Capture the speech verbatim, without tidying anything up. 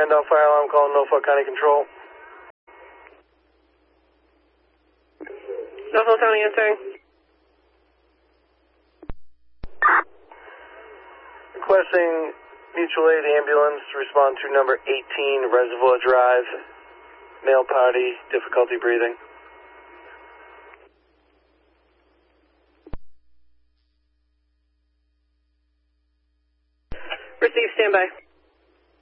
Randolph Fire Alarm calling Norfolk County Control. Norfolk County answering. Requesting mutual aid ambulance to respond to number eighteen Reservoir Drive. Male party, difficulty breathing. Receive, standby.